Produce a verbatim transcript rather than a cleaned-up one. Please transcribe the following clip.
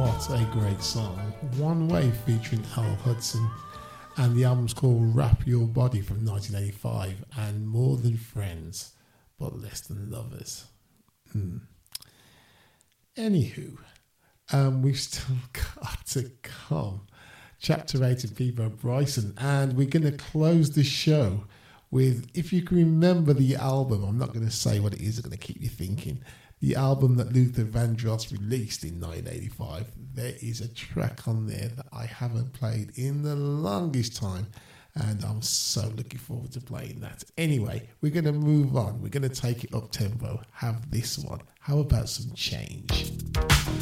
What a great song. One Way featuring Al Hudson. And the album's called Wrap Your Body from nineteen eighty-five. And More Than Friends, but Less Than Lovers. Hmm. Anywho, um, we've still got to come. Chapter eight of Peabo Bryson. And we're going to close the show with, if you can remember the album, I'm not going to say what it is, I'm going to keep you thinking. The album that Luther Vandross released in nineteen eighty-five, there is a track on there that I haven't played in the longest time, and I'm so looking forward to playing that. Anyway, we're going to move on. We're going to take it up tempo. Have this one. How about some change?